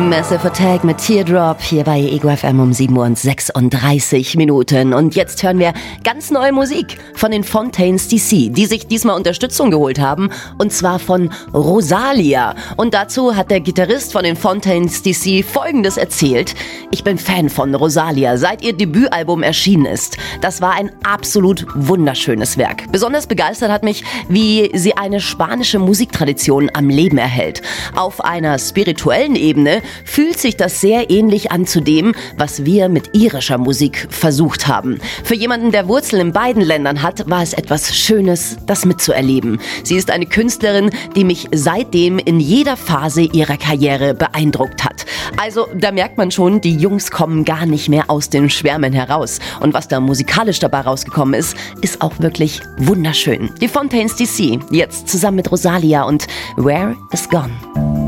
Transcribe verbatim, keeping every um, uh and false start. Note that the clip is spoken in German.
Massive Attack mit Teardrop hier bei Ego F M um sieben Uhr und sechsunddreißig Minuten. Und jetzt hören wir ganz neue Musik von den Fontaines D C, die sich diesmal Unterstützung geholt haben, und zwar von Rosalia. Und dazu hat der Gitarrist von den Fontaines D C Folgendes erzählt: Ich bin Fan von Rosalia, seit ihr Debütalbum erschienen ist. Das war ein absolut wunderschönes Werk. Besonders begeistert hat mich, wie sie eine spanische Musiktradition am Leben erhält. Auf einer spirituellen Ebene fühlt sich das sehr ähnlich an zu dem, was wir mit irischer Musik versucht haben. Für jemanden, der Wurzeln in beiden Ländern hat, war es etwas Schönes, das mitzuerleben. Sie ist eine Künstlerin, die mich seitdem in jeder Phase ihrer Karriere beeindruckt hat. Also da merkt man schon, die Jungs kommen gar nicht mehr aus den Schwärmen heraus. Und was da musikalisch dabei rausgekommen ist, ist auch wirklich wunderschön. Die Fontaines D C, jetzt zusammen mit Rosalia und Where is Gone.